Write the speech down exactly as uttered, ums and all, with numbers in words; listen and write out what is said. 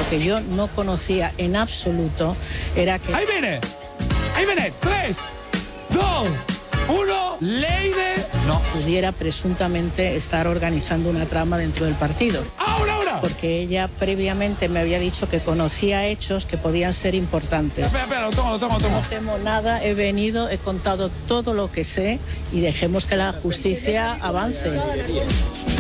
que yo no conocía en absoluto era que... ¡Ahí viene! ¡Ahí viene! ¡Tres, dos, uno! ¡Ley de...! No. Pudiera presuntamente estar organizando una trama dentro del partido. ¡Ahora, ahora! Porque ella previamente me había dicho que conocía hechos que podían ser importantes. Espera, espera, lo tomo, lo tomo, lo tomo. No temo nada, he venido, he contado todo lo que sé y dejemos que la justicia avance.